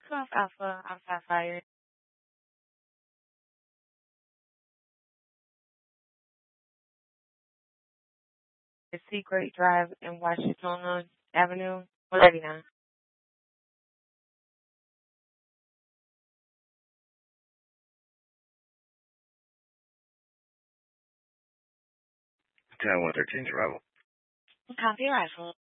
12 Alpha, Alpha Fire. The Secret Drive in Washington Avenue. Ready now. Tower 113 arrival. Copy arrival.